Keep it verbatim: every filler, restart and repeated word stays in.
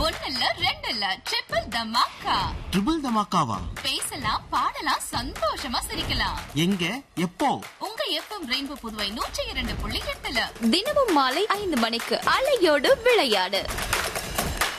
ஒன்னல்ல ரெண்டல்ல triple dhamaka. Triple தமாக்காவா? பேசலாம், பாடலாம், சந்தோஷமா சிரிக்கலாம். எங்க, எப்போ? உங்க எஃப்எம் ரெயின்போ புதுவை நூற்றி இரண்டு புள்ளி எட்டுல தினமும் மாலை ஐந்து மணிக்கு அலையோடு விளையாடு.